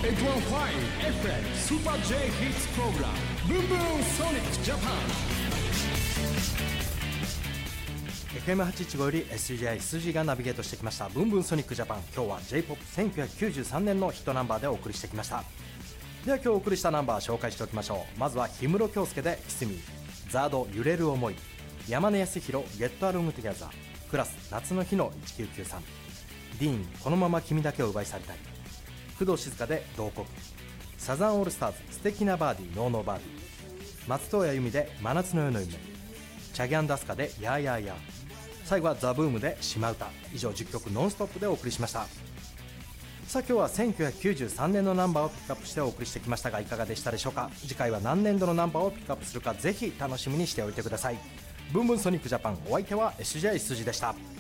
FM Super J Hits Program Boom Boom Sonic Japan FM815 より SGI 筋がナビゲートしてきましたブンブンソニックジャパン。今日は J-POP1993 年のヒットナンバーでお送りしてきました。では今日お送りしたナンバー紹介しておきましょう。まずは氷室京介でキスミ、ザード揺れる思い、山根康弘ゲットアルングトゥギャザー、クラス夏の日の1993、ディーンこのまま君だけを奪い去りたい、工藤静香で同国、サザンオールスターズ素敵なバーディーノーノーバーディー、松任谷由実で真夏の夜の夢、チャギアンダスカでヤーヤーヤー、最後はザ・ブームで島唄。以上10曲ノンストップでお送りしました。さあ今日は1993年のナンバーをピックアップしてお送りしてきましたがいかがでしたでしょうか。次回は何年度のナンバーをピックアップするかぜひ楽しみにしておいてください。ブンブンソニックジャパン、お相手は SJ 筋でした。